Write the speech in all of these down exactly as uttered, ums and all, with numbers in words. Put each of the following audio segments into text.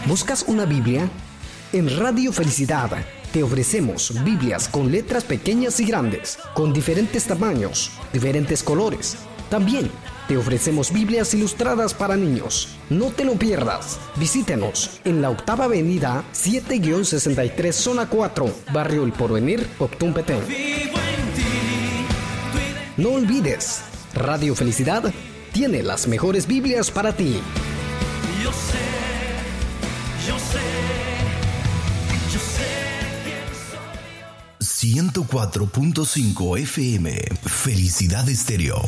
¿Buscas una Biblia? En Radio Felicidad te ofrecemos Biblias con letras pequeñas y grandes, con diferentes tamaños, diferentes colores. También te ofrecemos Biblias ilustradas para niños. No te lo pierdas. Visítenos en la octava avenida siete sesenta y tres, zona cuatro, Barrio El Porvenir, Octún Petén. No olvides, Radio Felicidad tiene las mejores Biblias para ti. Yo sé, yo sé, yo sé quién soy. ciento cuatro punto cinco F M, Felicidad Estéreo.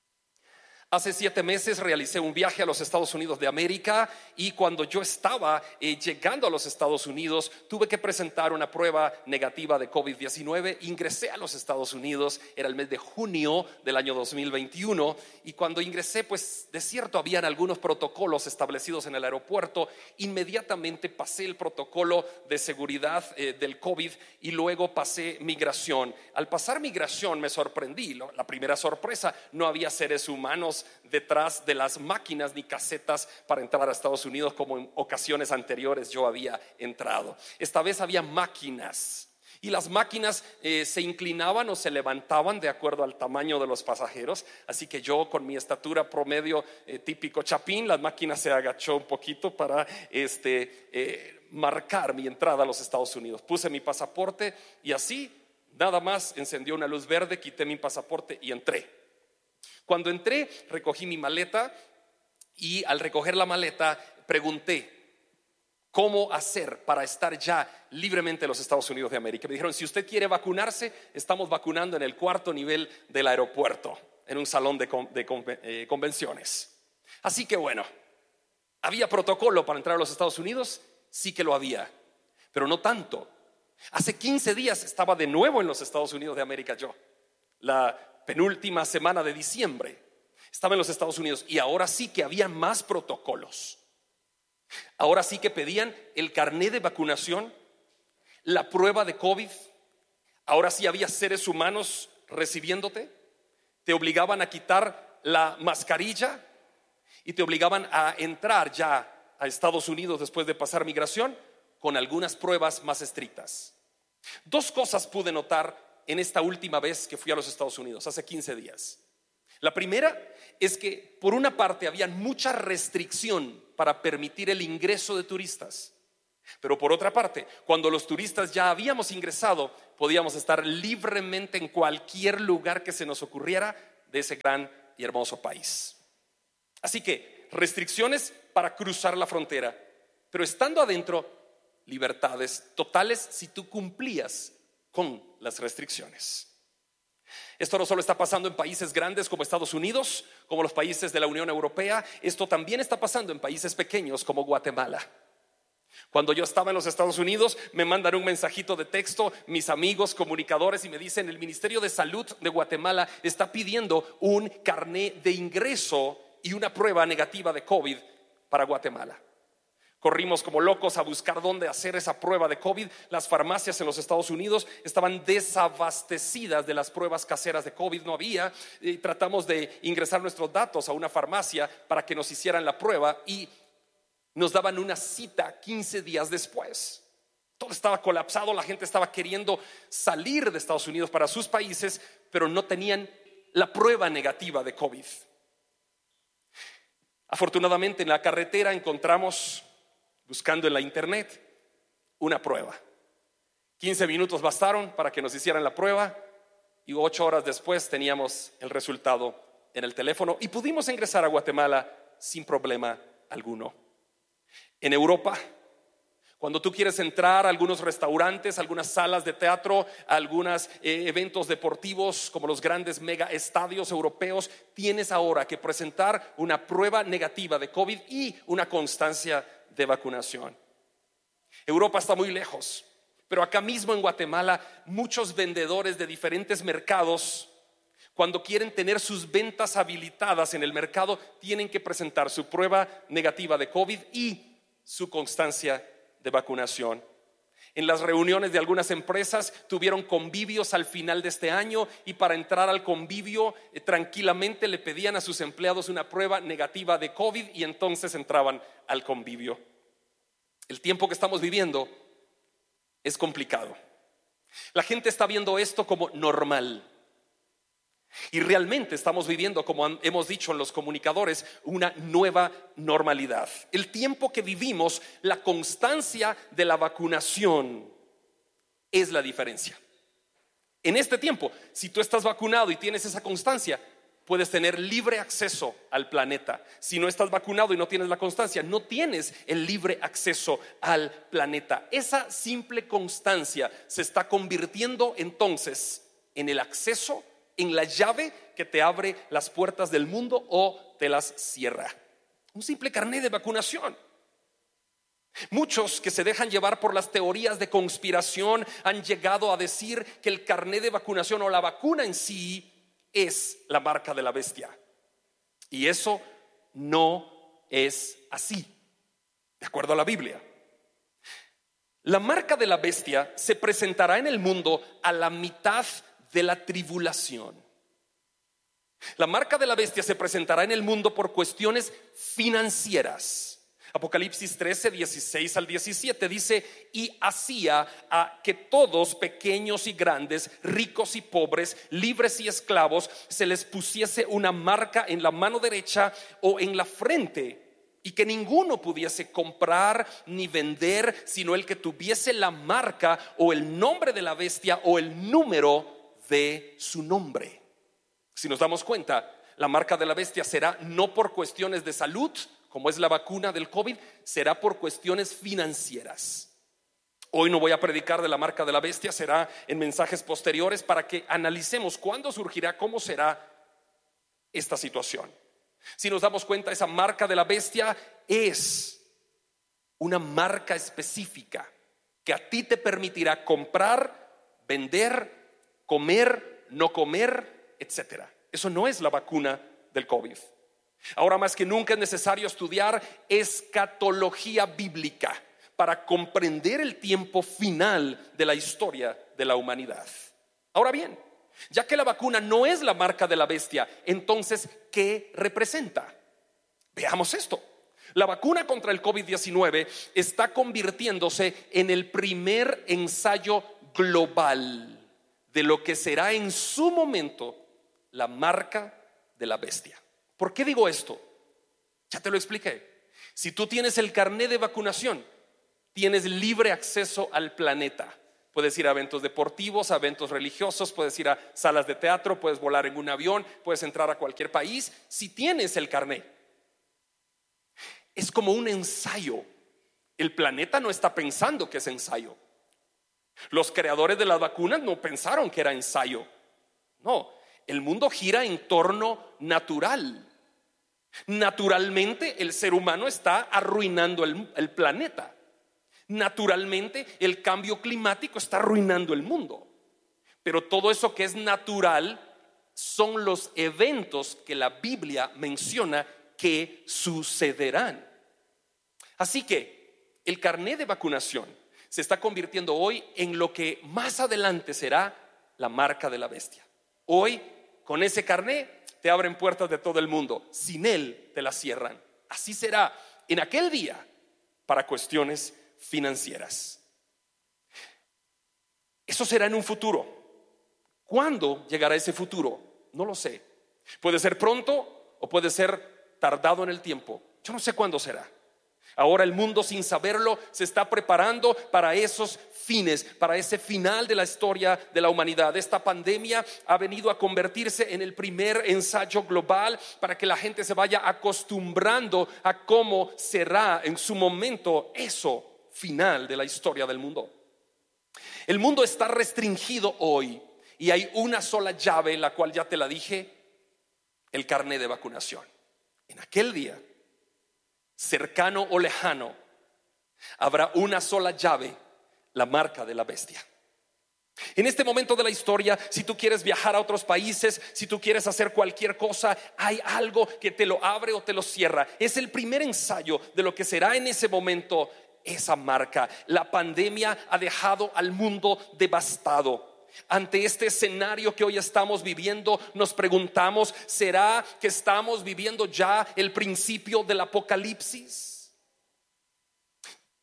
Hace siete meses realicé un viaje a los Estados Unidos de América y cuando yo estaba eh, llegando a los Estados Unidos tuve que presentar una prueba negativa de COVID diecinueve. Ingresé a los Estados Unidos, era el mes de junio del año dos mil veintiuno, y cuando ingresé, pues de cierto habían algunos protocolos establecidos en el aeropuerto. Inmediatamente pasé el protocolo de seguridad eh, del COVID y luego pasé migración. Al pasar migración me sorprendí, ¿no? La primera sorpresa, no había seres humanos detrás de las máquinas ni casetas para entrar a Estados Unidos como en ocasiones anteriores yo había entrado. Esta vez había máquinas y las máquinas eh, se inclinaban o se levantaban de acuerdo al tamaño de los pasajeros. Así que yo, con mi estatura promedio eh, típico chapín, la máquina se agachó un poquito para este, eh, marcar mi entrada a los Estados Unidos. Puse mi pasaporte y así, nada más, encendió una luz verde, quité mi pasaporte y entré. Cuando entré, recogí mi maleta y al recoger la maleta pregunté cómo hacer para estar ya libremente en los Estados Unidos de América. Me dijeron, si usted quiere vacunarse, estamos vacunando en el cuarto nivel del aeropuerto, en un salón de, con, de con, eh, convenciones. Así que bueno, ¿había protocolo para entrar a los Estados Unidos? Sí que lo había, pero no tanto. Hace quince días estaba de nuevo en los Estados Unidos de América yo. La penúltima semana de diciembre estaba en los Estados Unidos y ahora sí que había más protocolos. Ahora sí que pedían el carné de vacunación, la prueba de COVID. Ahora sí había seres humanos recibiéndote. Te obligaban a quitar la mascarilla y te obligaban a entrar ya a Estados Unidos después de pasar migración con algunas pruebas más estrictas. Dos cosas pude notar en esta última vez que fui a los Estados Unidos, hace quince días. La primera es que por una parte había mucha restricción para permitir el ingreso de turistas, pero por otra parte, cuando los turistas ya habíamos ingresado, podíamos estar libremente en cualquier lugar que se nos ocurriera de ese gran y hermoso país. Así que restricciones para cruzar la frontera, pero estando adentro, libertades totales si tú cumplías con las restricciones. Esto no solo está pasando en países grandes como Estados Unidos, como los países de la Unión Europea. Esto también está pasando en países pequeños como Guatemala. Cuando yo estaba en los Estados Unidos, me mandan un mensajito de texto mis amigos comunicadores y me dicen: el Ministerio de Salud de Guatemala está pidiendo un carné de ingreso y una prueba negativa de COVID para Guatemala. Corrimos como locos a buscar dónde hacer esa prueba de COVID. Las farmacias en los Estados Unidos estaban desabastecidas de las pruebas caseras de COVID, no había. Y tratamos de ingresar nuestros datos a una farmacia para que nos hicieran la prueba y nos daban una cita quince días después. Todo estaba colapsado, la gente estaba queriendo salir de Estados Unidos para sus países, pero no tenían la prueba negativa de COVID. Afortunadamente en la carretera encontramos, buscando en la internet, una prueba. quince minutos bastaron para que nos hicieran la prueba y ocho horas después teníamos el resultado en el teléfono y pudimos ingresar a Guatemala sin problema alguno. En Europa, cuando tú quieres entrar a algunos restaurantes, algunas salas de teatro, algunos eh, eventos deportivos como los grandes mega estadios europeos, tienes ahora que presentar una prueba negativa de COVID y una constancia de vacunación. Europa está muy lejos, pero acá mismo en Guatemala muchos vendedores de diferentes mercados, cuando quieren tener sus ventas habilitadas en el mercado, tienen que presentar su prueba negativa de COVID y su constancia de vacunación. En las reuniones de algunas empresas tuvieron convivios al final de este año y para entrar al convivio eh, tranquilamente le pedían a sus empleados una prueba negativa de COVID y entonces entraban al convivio. El tiempo que estamos viviendo es complicado. La gente está viendo esto como normal. Y realmente estamos viviendo, como hemos dicho en los comunicadores, una nueva normalidad. El tiempo que vivimos, la constancia de la vacunación es la diferencia. En este tiempo, si tú estás vacunado y tienes esa constancia, puedes tener libre acceso al planeta. Si no estás vacunado y no tienes la constancia, no tienes el libre acceso al planeta. Esa simple constancia se está convirtiendo entonces en el acceso, en la llave que te abre las puertas del mundo o te las cierra. Un simple carnet de vacunación. Muchos que se dejan llevar por las teorías de conspiración han llegado a decir que el carnet de vacunación o la vacuna en sí es la marca de la bestia. Y eso no es así, de acuerdo a la Biblia. La marca de la bestia se presentará en el mundo a la mitad de la tribulación. La marca de la bestia se presentará en el mundo por cuestiones financieras. Apocalipsis trece, dieciséis al diecisiete dice: y hacía a que todos, pequeños y grandes, ricos y pobres, libres y esclavos, se les pusiese una marca en la mano derecha o en la frente, y que ninguno pudiese comprar ni vender sino el que tuviese la marca o el nombre de la bestia o el número de su nombre. Si nos damos cuenta, la marca de la bestia será no por cuestiones de salud, como es la vacuna del COVID, será por cuestiones financieras. Hoy no voy a predicar de la marca de la bestia, será en mensajes posteriores para que analicemos cuándo surgirá, cómo será esta situación. Si nos damos cuenta, esa marca de la bestia es una marca específica que a ti te permitirá comprar, vender, comer, no comer, etcétera. Eso no es la vacuna del COVID. Ahora más que nunca es necesario estudiar escatología bíblica para comprender el tiempo final de la historia de la humanidad. Ahora bien, ya que la vacuna no es la marca de la bestia, entonces, ¿qué representa? Veamos esto. La vacuna contra el COVID diecinueve está convirtiéndose en el primer ensayo global de lo que será en su momento la marca de la bestia. ¿Por qué digo esto? Ya te lo expliqué. Si tú tienes el carnet de vacunación, tienes libre acceso al planeta. Puedes ir a eventos deportivos, a eventos religiosos, puedes ir a salas de teatro, puedes volar en un avión, puedes entrar a cualquier país si tienes el carnet. Es como un ensayo. El planeta no está pensando que es ensayo. Los creadores de las vacunas no pensaron que era ensayo. No, el mundo gira en torno natural. Naturalmente el ser humano está arruinando el, el planeta. Naturalmente el cambio climático está arruinando el mundo. Pero todo eso que es natural son los eventos que la Biblia menciona que sucederán. Así que el carnet de vacunación se está convirtiendo hoy en lo que más adelante será la marca de la bestia. Hoy, con ese carnet, te abren puertas de todo el mundo. Sin él te las cierran. Así será en aquel día para cuestiones financieras. Eso será en un futuro. ¿Cuándo llegará ese futuro? No lo sé. Puede ser pronto o puede ser tardado en el tiempo. Yo no sé cuándo será. Ahora el mundo, sin saberlo, se está preparando para esos fines, para ese final de la historia de la humanidad. Esta pandemia ha venido a convertirse en el primer ensayo global para que la gente se vaya acostumbrando a cómo será en su momento eso final de la historia del mundo. El mundo está restringido hoy y hay una sola llave, la cual ya te la dije: el carnet de vacunación. En aquel día, cercano o lejano, habrá una sola llave, la marca de la bestia. En este momento de la historia, si tú quieres viajar a otros países, si tú quieres hacer cualquier cosa, hay algo que te lo abre o te lo cierra. Es el primer ensayo de lo que será en ese momento esa marca. La pandemia ha dejado al mundo devastado. Ante este escenario que hoy estamos viviendo, nos preguntamos: ¿será que estamos viviendo ya el principio del apocalipsis?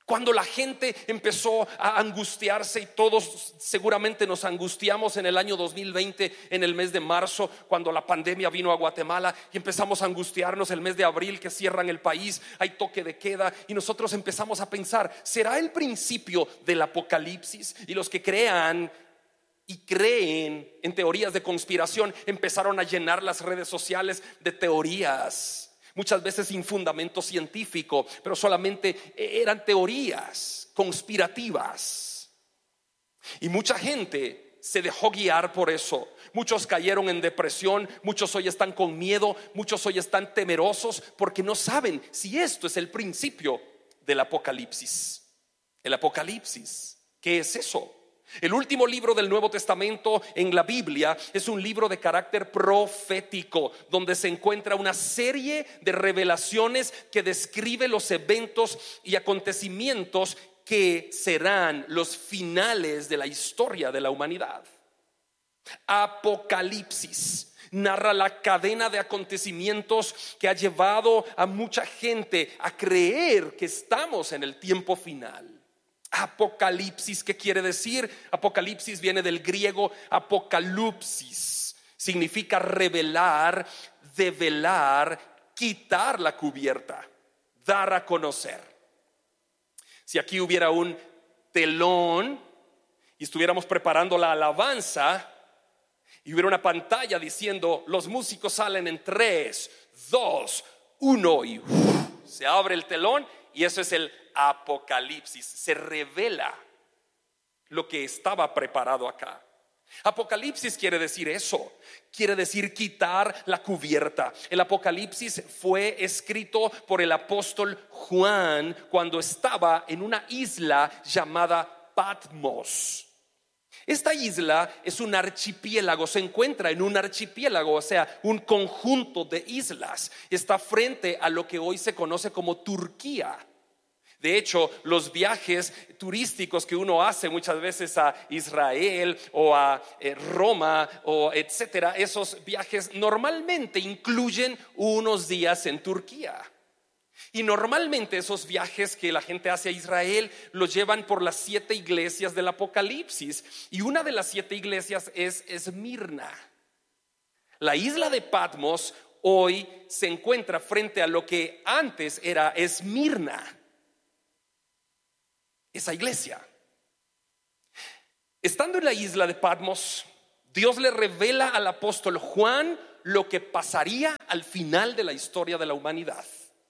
Cuando la gente empezó a angustiarse, y todos seguramente nos angustiamos en el año dos mil veinte, en el mes de marzo, cuando la pandemia vino a Guatemala, y empezamos a angustiarnos el mes de abril, que cierran el país, hay toque de queda, y nosotros empezamos a pensar, ¿será el principio del apocalipsis? Y los que crean y creen en teorías de conspiración empezaron a llenar las redes sociales de teorías, muchas veces sin fundamento científico, pero solamente eran teorías conspirativas. Y mucha gente se dejó guiar por eso. Muchos cayeron en depresión, muchos hoy están con miedo, muchos hoy están temerosos porque no saben si esto es el principio del apocalipsis. El apocalipsis, ¿qué es eso? El último libro del Nuevo Testamento en la Biblia es un libro de carácter profético, donde se encuentra una serie de revelaciones que describe los eventos y acontecimientos que serán los finales de la historia de la humanidad. Apocalipsis narra la cadena de acontecimientos que ha llevado a mucha gente a creer que estamos en el tiempo final. Apocalipsis, ¿qué quiere decir? Apocalipsis viene del griego apokalupsis, significa revelar, develar, quitar la cubierta, dar a conocer. Si aquí hubiera un telón y estuviéramos preparando la alabanza y hubiera una pantalla diciendo los músicos salen en tres, dos, uno y uf, se abre el telón, y eso es el apocalipsis. Se revela lo que estaba preparado acá. Apocalipsis quiere decir eso, quiere decir quitar la cubierta. El Apocalipsis fue escrito por el apóstol Juan cuando estaba en una isla llamada Patmos. Esta isla es un archipiélago, se encuentra en un archipiélago, o sea, un conjunto de islas. Está frente a lo que hoy se conoce como Turquía. De hecho, los viajes turísticos que uno hace muchas veces a Israel o a eh, Roma o etcétera, esos viajes normalmente incluyen unos días en Turquía. Y normalmente esos viajes que la gente hace a Israel los llevan por las siete iglesias del Apocalipsis. Y una de las siete iglesias es Esmirna. La isla de Patmos hoy se encuentra frente a lo que antes era Esmirna, esa iglesia. Estando en la isla de Patmos, Dios le revela al apóstol Juan lo que pasaría al final de la historia de la humanidad.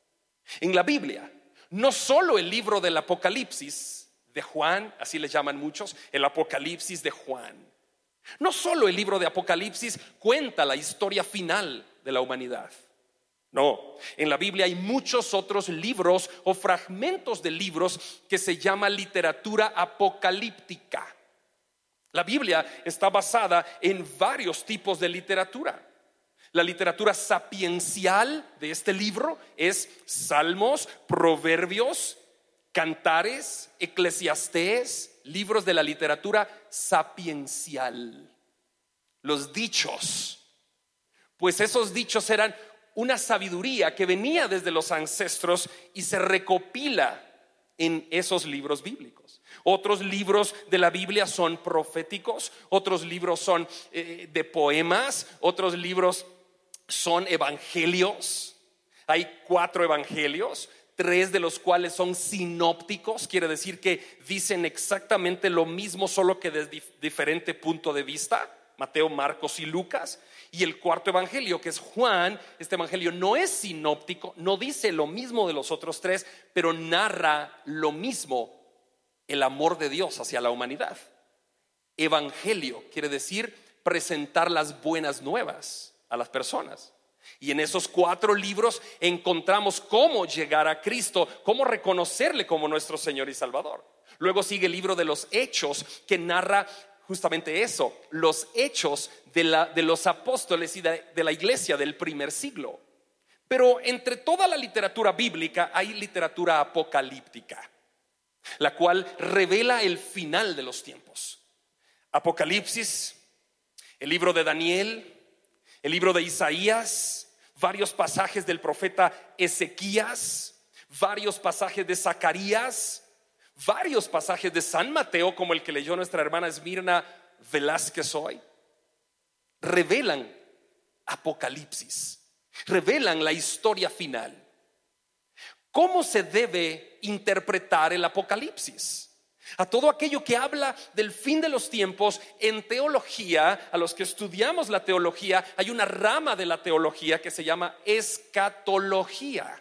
En la Biblia, no solo el libro del Apocalipsis de Juan, así le llaman muchos, el Apocalipsis de Juan. No solo el libro de Apocalipsis cuenta la historia final de la humanidad. No, en la Biblia hay muchos otros libros o fragmentos de libros que se llama literatura apocalíptica. La Biblia está basada en varios tipos de literatura. La literatura sapiencial de este libro es Salmos, Proverbios, Cantares, Eclesiastés, libros de la literatura sapiencial. Los dichos, pues esos dichos eran una sabiduría que venía desde los ancestros y se recopila en esos libros bíblicos. Otros libros de la Biblia son proféticos, otros libros son eh, de poemas, otros libros son evangelios. Hay cuatro evangelios, tres de los cuales son sinópticos, quiere decir que dicen exactamente lo mismo, solo que desde diferente punto de vista: Mateo, Marcos y Lucas. Y el cuarto evangelio, que es Juan, este evangelio no es sinóptico, no dice lo mismo de los otros tres, pero narra lo mismo: el amor de Dios hacia la humanidad. Evangelio quiere decir presentar las buenas nuevas a las personas. Y en esos cuatro libros encontramos cómo llegar a Cristo, cómo reconocerle como nuestro Señor y Salvador. Luego sigue el libro de los Hechos, que narra justamente eso, los hechos de, la, de los apóstoles y de, de la iglesia del primer siglo. Pero entre toda la literatura bíblica hay literatura apocalíptica, la cual revela el final de los tiempos. Apocalipsis, el libro de Daniel, el libro de Isaías, varios pasajes del profeta Ezequías, varios pasajes de Zacarías, Varios pasajes de San Mateo, como el que leyó nuestra hermana Esmirna Velázquez hoy, revelan Apocalipsis, revelan la historia final. ¿Cómo se debe interpretar el Apocalipsis? A todo aquello que habla del fin de los tiempos. En teología, a los que estudiamos la teología, hay una rama de la teología que se llama escatología.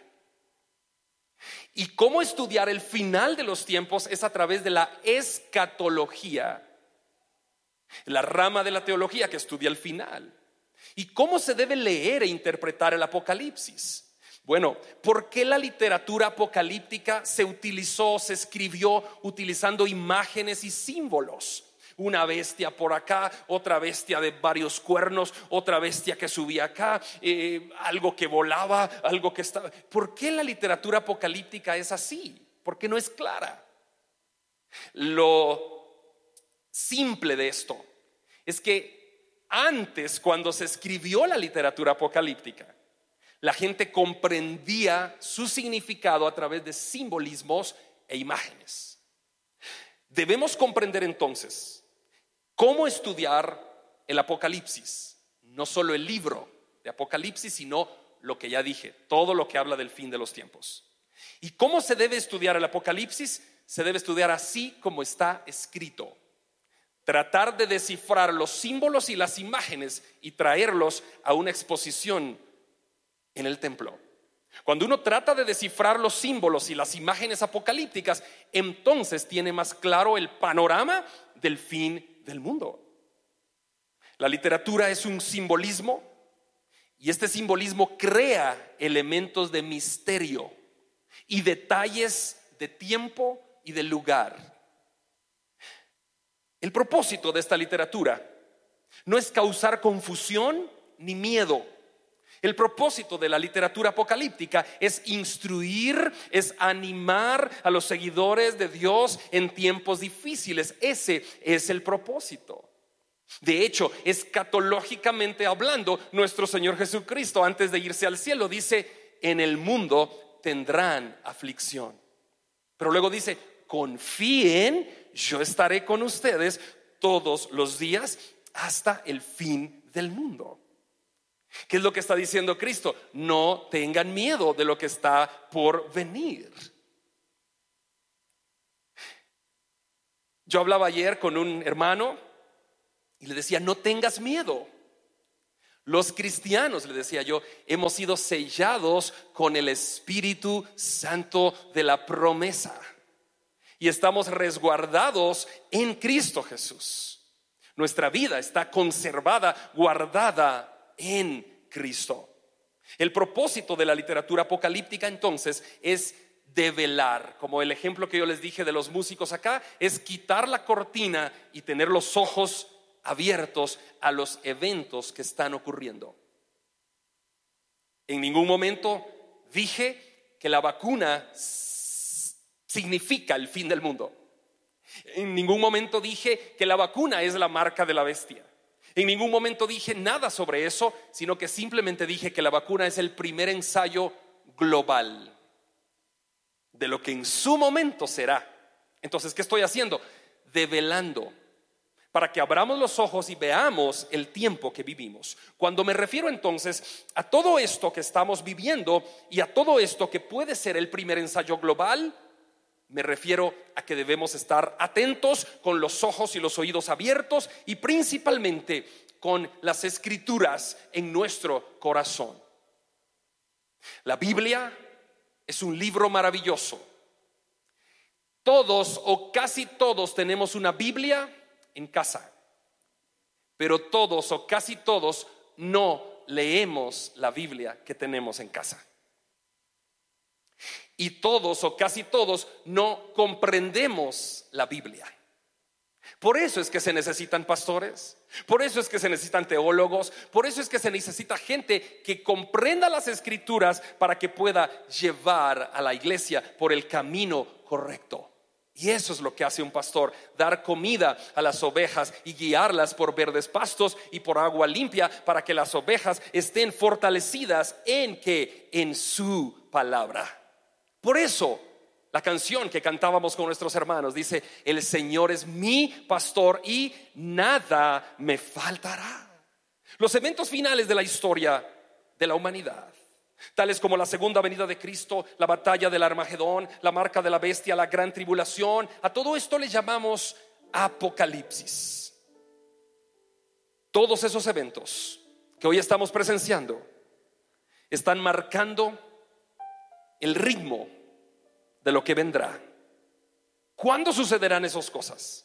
Y cómo estudiar el final de los tiempos es a través de la escatología, la rama de la teología que estudia el final. ¿Y cómo se debe leer e interpretar el Apocalipsis? Bueno, ¿por qué la literatura apocalíptica se utilizó, se escribió utilizando imágenes y símbolos? Una bestia por acá, otra bestia de varios cuernos, otra bestia que subía acá, eh, algo que volaba, algo que estaba. ¿Por qué la literatura apocalíptica es así? ¿Por qué no es clara? Lo simple de esto es que antes, cuando se escribió la literatura apocalíptica, la gente comprendía su significado a través de simbolismos e imágenes. Debemos comprender entonces cómo estudiar el Apocalipsis, no solo el libro de Apocalipsis, sino lo que ya dije, todo lo que habla del fin de los tiempos. ¿Y cómo se debe estudiar el Apocalipsis? Se debe estudiar así como está escrito. Tratar de descifrar los símbolos y las imágenes y traerlos a una exposición en el templo. Cuando uno trata de descifrar los símbolos y las imágenes apocalípticas, entonces tiene más claro el panorama del fin del mundo. La literatura es un simbolismo y este simbolismo crea elementos de misterio y detalles de tiempo y de lugar. El propósito de esta literatura no es causar confusión ni miedo. El propósito de la literatura apocalíptica es instruir, es animar a los seguidores de Dios en tiempos difíciles. Ese es el propósito. De hecho, escatológicamente hablando, nuestro Señor Jesucristo, antes de irse al cielo, dice: en el mundo tendrán aflicción. Pero luego dice: confíen, yo estaré con ustedes todos los días hasta el fin del mundo. ¿Qué es lo que está diciendo Cristo? No tengan miedo de lo que está por venir. Yo hablaba ayer con un hermano y le decía: no tengas miedo. Los cristianos, le decía yo, hemos sido sellados con el Espíritu Santo de la promesa y estamos resguardados en Cristo Jesús. Nuestra vida está conservada, guardada en Cristo. El propósito de la literatura apocalíptica entonces es develar, como el ejemplo que yo les dije de los músicos acá, es quitar la cortina y tener los ojos abiertos a los eventos que están ocurriendo. En ningún momento dije que la vacuna significa el fin del mundo. En ningún momento dije que la vacuna es la marca de la bestia. En ningún momento dije nada sobre eso, sino que simplemente dije que la vacuna es el primer ensayo global de lo que en su momento será. Entonces, ¿qué estoy haciendo? Develando, para que abramos los ojos y veamos el tiempo que vivimos. Cuando me refiero entonces a todo esto que estamos viviendo y a todo esto que puede ser el primer ensayo global, me refiero a que debemos estar atentos, con los ojos y los oídos abiertos y principalmente con las escrituras en nuestro corazón. La Biblia es un libro maravilloso. Todos o casi todos tenemos una Biblia en casa, pero todos o casi todos no leemos la Biblia que tenemos en casa. Y todos o casi todos no comprendemos la Biblia. Por eso es que se necesitan pastores, por eso es que se necesitan teólogos, por eso es que se necesita gente que comprenda las escrituras para que pueda llevar a la iglesia por el camino correcto. Y eso es lo que hace un pastor: dar comida a las ovejas y guiarlas por verdes pastos y por agua limpia, para que las ovejas estén fortalecidas en que en su palabra. Por eso La canción que cantábamos con nuestros hermanos dice: el Señor es mi pastor y nada me faltará. Los eventos finales de la historia de la humanidad, tales como la segunda venida de Cristo, la batalla del Armagedón, la marca de la bestia, la gran tribulación, a todo esto le llamamos Apocalipsis. Todos esos eventos que hoy estamos presenciando están marcando el ritmo de lo que vendrá. ¿Cuándo sucederán esas cosas?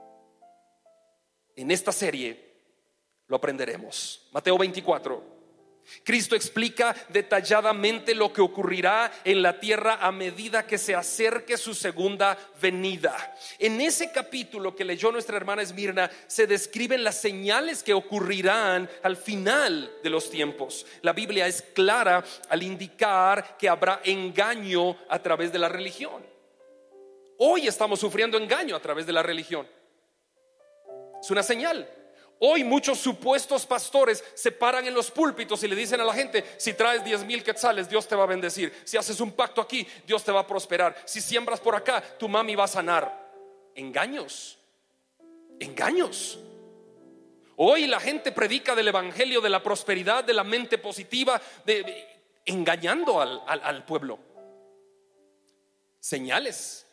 En esta serie lo aprenderemos. Mateo veinticuatro. Cristo explica detalladamente lo que ocurrirá en la tierra a medida que se acerque su segunda venida. En ese capítulo que leyó nuestra hermana Esmirna se describen las señales que ocurrirán al final de los tiempos. La Biblia es clara al indicar que habrá engaño a través de la religión. Hoy estamos sufriendo engaño a través de la religión. Es una señal. Hoy muchos supuestos pastores se paran en los púlpitos y le dicen a la gente: si traes diez mil quetzales, Dios te va a bendecir. Si haces un pacto aquí, Dios te va a prosperar. Si siembras por acá, tu mami va a sanar. Engaños, engaños. Hoy la gente predica del evangelio de la prosperidad, de la mente positiva, de, de, engañando al, al, al pueblo. Señales.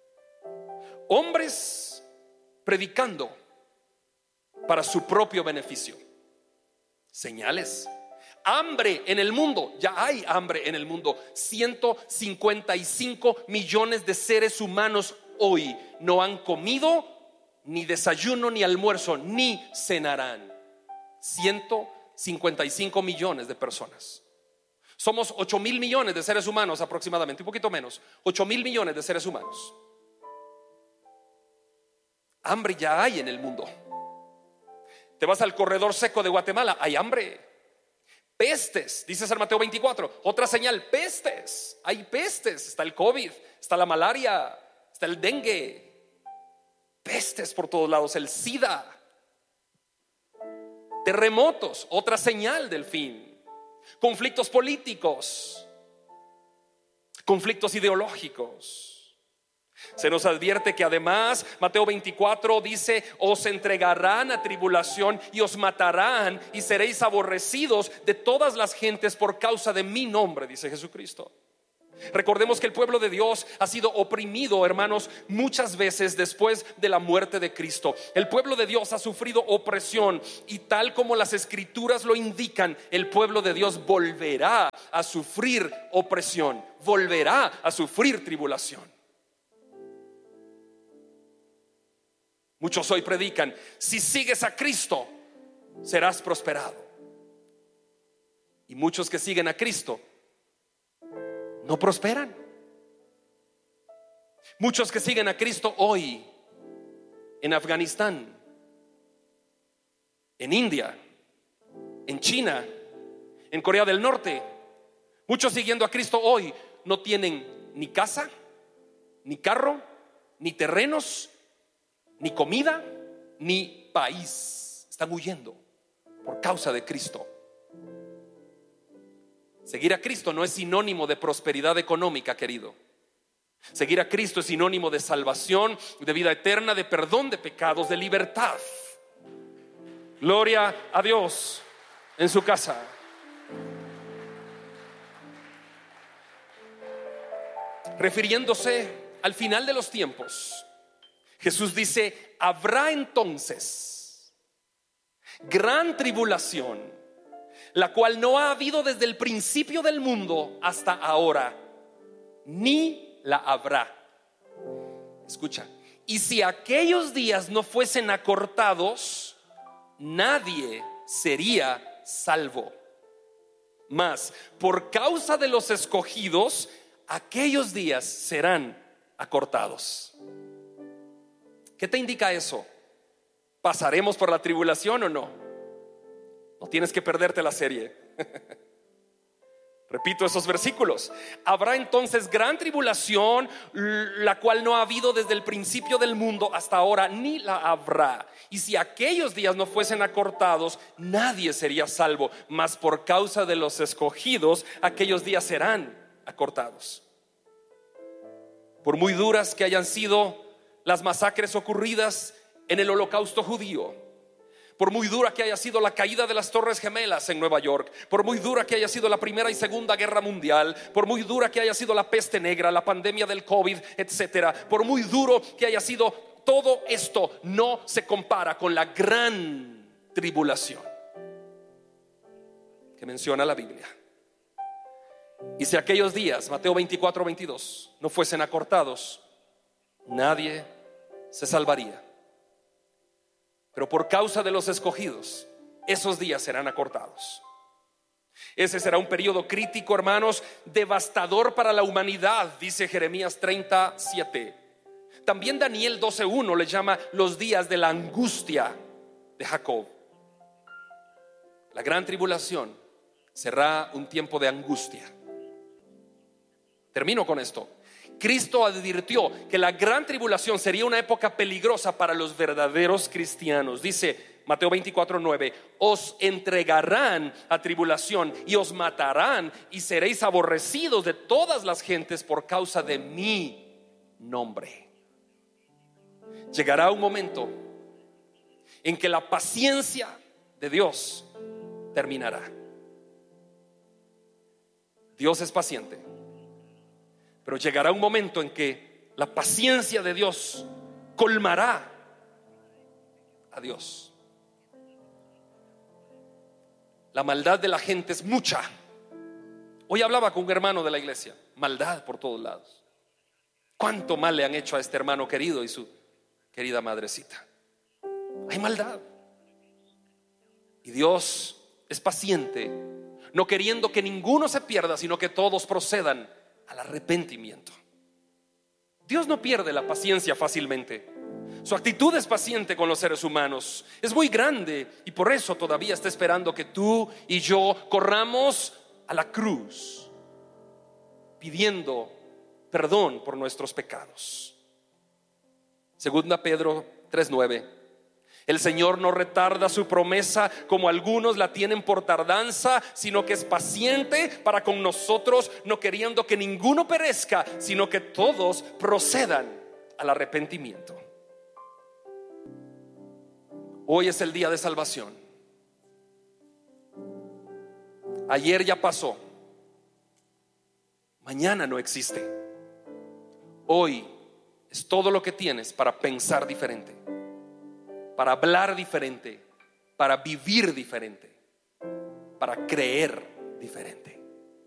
Hombres predicando para su propio beneficio. Señales. Hambre en el mundo. Ya hay hambre en el mundo. ciento cincuenta y cinco millones de seres humanos hoy no han comido ni desayuno ni almuerzo ni cenarán. ciento cincuenta y cinco millones de personas. Somos ocho mil millones de seres humanos aproximadamente, un poquito menos. ocho mil millones de seres humanos. Hambre ya hay en el mundo. Te vas al corredor seco de Guatemala, hay hambre. Pestes, dice San Mateo veinticuatro. Otra señal, pestes. Hay pestes, está el COVID, está la malaria, está el dengue. Pestes por todos lados, el SIDA. Terremotos, otra señal del fin. Conflictos políticos, conflictos ideológicos. Se nos advierte que además Mateo veinticuatro dice: os entregarán a tribulación y os matarán y seréis aborrecidos de todas las gentes por causa de mi nombre, dice Jesucristo. Recordemos que el pueblo de Dios ha sido oprimido, hermanos, muchas veces después de la muerte de Cristo. El pueblo de Dios ha sufrido opresión y tal como las escrituras lo indican, el pueblo de Dios volverá a sufrir opresión, volverá a sufrir tribulación. Muchos hoy predican: si sigues a Cristo serás prosperado. Y muchos que siguen a Cristo no prosperan. Muchos que siguen a Cristo hoy en Afganistán, en India, en China, en Corea del Norte, muchos siguiendo a Cristo hoy no tienen ni casa, ni carro, ni terrenos, ni comida, ni país. Están huyendo por causa de Cristo. Seguir a Cristo no es sinónimo de prosperidad económica, querido. Seguir a Cristo es sinónimo de salvación, de vida eterna, de perdón de pecados, de libertad. Gloria a Dios en su casa. Refiriéndose al final de los tiempos, Jesús dice: habrá entonces gran tribulación, la cual no ha habido desde el principio del mundo hasta ahora, ni la habrá. Escucha: y si aquellos días no fuesen acortados, nadie sería salvo. Mas por causa de los escogidos, aquellos días serán acortados. ¿Qué te indica eso? ¿Pasaremos por la tribulación o no? No tienes que perderte la serie. Repito esos versículos. Habrá entonces gran tribulación, la cual no ha habido desde el principio del mundo hasta ahora, ni la habrá. Y si aquellos días no fuesen acortados, nadie sería salvo. Mas por causa de los escogidos, aquellos días serán acortados. Por muy duras que hayan sido las masacres ocurridas en el Holocausto judío, por muy dura que haya sido la caída de las Torres Gemelas en Nueva York, por muy dura que haya sido la Primera y Segunda Guerra Mundial, por muy dura que haya sido la peste negra, la pandemia del COVID, etcétera, por muy duro que haya sido todo esto, no se compara con la gran tribulación que menciona la Biblia. Y si aquellos días, Mateo veinticuatro, veintidós, no fuesen acortados, nadie se salvaría. Pero por causa de los escogidos, esos días serán acortados. Ese será un periodo crítico, hermanos, devastador para la humanidad, dice Jeremías treinta, siete. También Daniel doce, uno le llama los días de la angustia de Jacob. La gran tribulación será un tiempo de angustia. Termino con esto. Cristo advirtió que la gran tribulación sería una época peligrosa para los verdaderos cristianos. Dice Mateo veinticuatro, nueve: os entregarán a tribulación y os matarán y seréis aborrecidos de todas las gentes por causa de mi nombre. Llegará un momento en que la paciencia de Dios terminará. Dios es paciente, pero llegará un momento en que la paciencia de Dios colmará a Dios. La maldad de la gente es mucha. Hoy hablaba con un hermano de la iglesia. Maldad por todos lados. ¿Cuánto mal le han hecho a este hermano querido y su querida madrecita? Hay maldad. Y Dios es paciente, no queriendo que ninguno se pierda, sino que todos procedan al arrepentimiento. Dios no pierde la paciencia fácilmente. Su actitud es paciente con los seres humanos. Es muy grande y por eso todavía está esperando que tú y yo corramos a la cruz pidiendo perdón por nuestros pecados. Segunda Pedro tres, nueve. El Señor no retarda su promesa como algunos la tienen por tardanza, sino que es paciente para con nosotros, no queriendo que ninguno perezca, sino que todos procedan al arrepentimiento. Hoy es el día de salvación. Ayer ya pasó. Mañana no existe. Hoy es todo lo que tienes para pensar diferente, para hablar diferente, para vivir diferente, para creer diferente.